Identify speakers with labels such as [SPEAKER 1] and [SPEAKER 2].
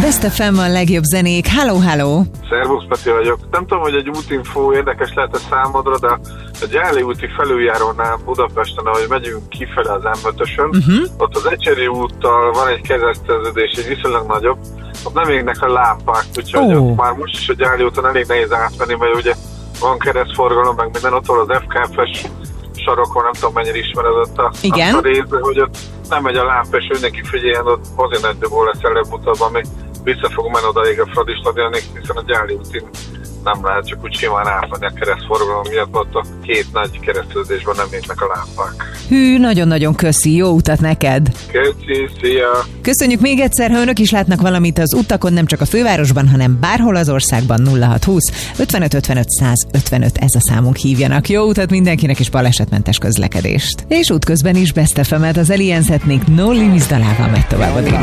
[SPEAKER 1] Best FM a legjobb zenék. Hello, hello!
[SPEAKER 2] Szervusz, Peti vagyok. Nem tudom, hogy egy útinfó érdekes lehet a számodra, de a Gyáli úti felüljárónál Budapesten, ahogy megyünk kifele az M5-ösön, ott az Ecseri úttal van egy kereszteződés, egy viszonylag nagyobb, ott nem égnek a lámpák, úgyhogy már most is a Gyáli úton elég nehéz átmenni, mert ugye van keresztforgalom, meg minden, ott az FKF-es sarokon, nem tudom mennyire ismered ott a részbe, hogy ott nem megy a lámpa, és mindenki figyeljen, ott azért nagy dobó lesz előbb-utóbb, ami vissza fog menni odaig a Fradi stadionig, hiszen a Gyáli útin nem lehet csak úgy simán átmenni a keresztforgalom miatt, ott a két nagy kereszteződésben nem égnek a lámpák.
[SPEAKER 1] Hű, nagyon-nagyon köszi, jó utat neked!
[SPEAKER 2] Köszi, szia!
[SPEAKER 1] Köszönjük még egyszer, ha önök is látnak valamit az utakon, nem csak a fővárosban, hanem bárhol az országban. 0620 55 55 155, ez a számunk, hívjanak. Jó utat mindenkinek, és balesetmentes közlekedést! És útközben is Best FM-et, az Aliensetnék No Limits dalával megy tovább a délután.